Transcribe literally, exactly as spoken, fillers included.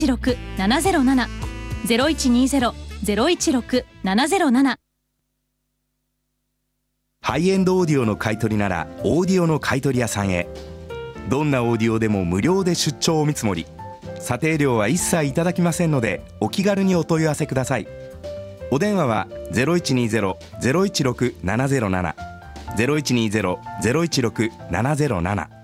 ろく ななゼロなな ゼロいちにゼロ ゼロいちろく ななゼロなな。 ハイエンドオーディオの買い取りならオーディオの買い取り屋さんへ。どんなオーディオでも無料で出張お見積もり、査定料は一切いただきませんのでお気軽にお問い合わせください。お電話は ゼロいちにゼロ ゼロいちろく ななゼロなな ゼロいちにゼロ ゼロいちろく ななゼロなな。